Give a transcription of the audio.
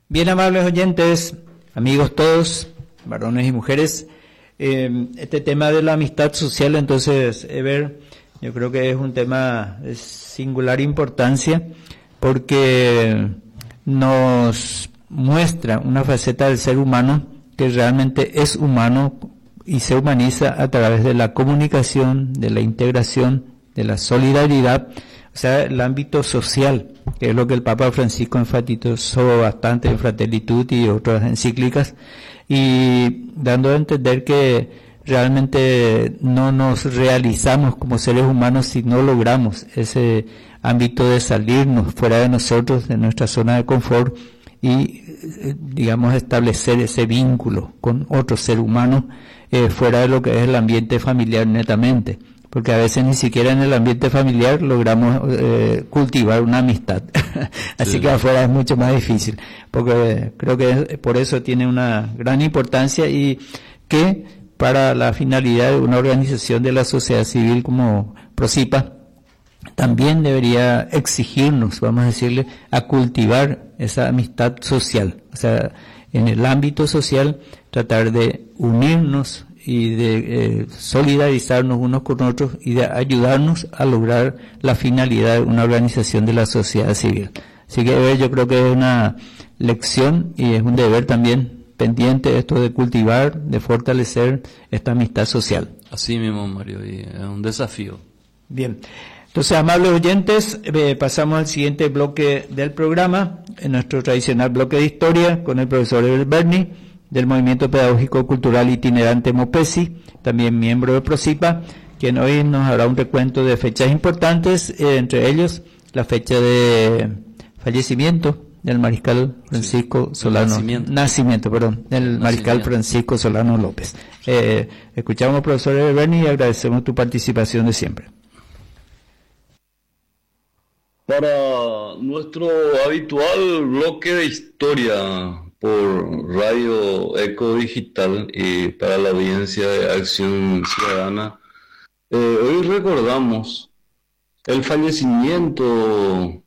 Bien, amables oyentes, amigos todos, varones y mujeres, este tema de la amistad social, entonces, Ever, yo creo que es un tema de singular importancia porque nos muestra una faceta del ser humano que realmente es humano y se humaniza a través de la comunicación, de la integración, de la solidaridad, o sea, el ámbito social, que es lo que el Papa Francisco enfatizó bastante en Fratelli Tutti y otras encíclicas, y dando a entender que realmente no nos realizamos como seres humanos si no logramos ese ámbito de salirnos fuera de nosotros, de nuestra zona de confort, y digamos establecer ese vínculo con otro ser humano fuera de lo que es el ambiente familiar netamente, porque a veces ni siquiera en el ambiente familiar logramos cultivar una amistad. Así sí, que afuera es mucho más difícil, porque creo que por eso tiene una gran importancia y que para la finalidad de una organización de la sociedad civil como Procipa también debería exigirnos, vamos a decirle, a cultivar esa amistad social, o sea, en el ámbito social tratar de unirnos y de solidarizarnos unos con otros y de ayudarnos a lograr la finalidad de una organización de la sociedad civil. Así que yo creo que es una lección y es un deber también pendiente esto de cultivar, de fortalecer esta amistad social. Así mismo, Mario, y es un desafío. Bien. Entonces, amables oyentes, pasamos al siguiente bloque del programa, en nuestro tradicional bloque de historia, con el profesor Eber Berni, del Movimiento Pedagógico Cultural Itinerante MOPESI, también miembro de Procipa, quien hoy nos hará un recuento de fechas importantes, entre ellos la fecha de fallecimiento del mariscal Francisco Solano, del mariscal Francisco Solano López. Escuchamos, profesor Eber Berni, y agradecemos tu participación de siempre. Para nuestro habitual bloque de historia por Radio Eco Digital y para la audiencia de Acción Ciudadana, hoy recordamos el fallecimiento